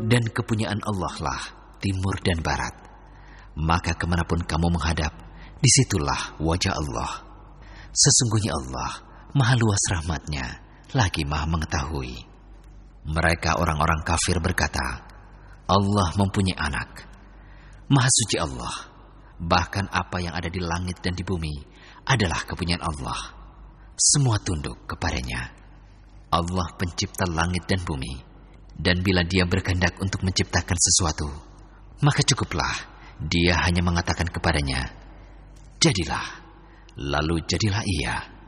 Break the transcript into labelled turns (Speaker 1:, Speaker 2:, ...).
Speaker 1: dan kepunyaan Allah lah timur dan barat. Maka kemanapun kamu menghadap, disitulah wajah Allah. Sesungguhnya Allah Maha luas rahmatnya, lagi Maha mengetahui. Mereka orang-orang kafir berkata, Allah mempunyai anak. Maha suci Allah, bahkan apa yang ada di langit dan di bumi adalah kepunyaan Allah. Semua tunduk kepadanya. Allah pencipta langit dan bumi, dan bila Dia berkehendak untuk menciptakan sesuatu, maka cukuplah Dia hanya mengatakan kepadanya, jadilah, lalu jadilah ia.